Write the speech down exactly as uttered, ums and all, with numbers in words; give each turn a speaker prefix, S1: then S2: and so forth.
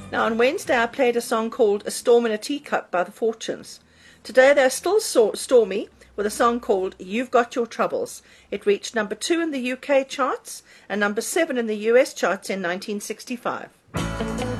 S1: Now on Wednesday I played a song called A Storm in a Teacup by the Fortunes. Today they're still so stormy with a song called You've Got Your Troubles. It reached number two in the U K charts and number seven in the U S charts in nineteen sixty-five.